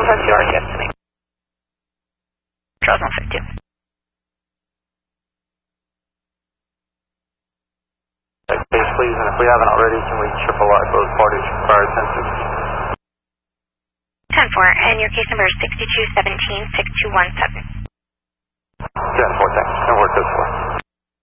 plus your RCS to me. Charles 152. Case, please, and if we haven't already, can we triple out both parties prior attention? 10-4, and your case number is 6217-6217. 10-4, thanks. Can work this way.